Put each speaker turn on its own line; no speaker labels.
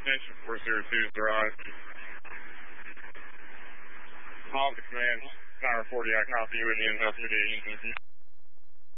attention, 402's arrived. Officer Command, Tower 40, I copy you in the investigation.